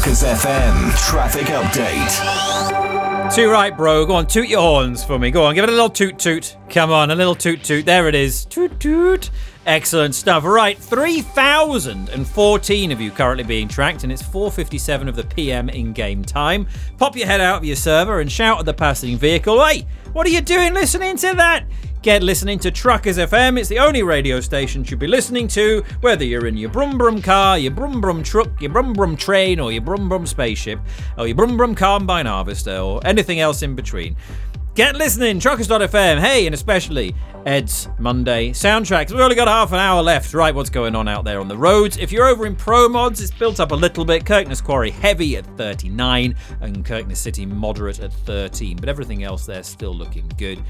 Truckers FM traffic update. Too right, bro. Go on, toot your horns for me. Go on, give it a little toot toot. Come on, a little toot toot. There it is. Toot toot. Excellent stuff. Right, 3,014 of you currently being tracked, and it's 4:57 of the PM in-game time. Pop your head out of your server and shout at the passing vehicle, "Hey, what are you doing listening to that?" Get listening to Truckers FM. It's the only radio station you should be listening to, whether you're in your brum brum car, your brum brum truck, your brum brum train, or your brum brum spaceship, or your brum brum combine harvester, or anything else in between. Get listening, Truckers.fm. Hey, and especially Ed's Monday soundtracks. We've only got half an hour left. Right, what's going on out there on the roads? If you're over in Pro Mods, it's built up a little bit. Kirkness Quarry heavy at 39 and Kirkness City moderate at 13. But everything else there's still looking good.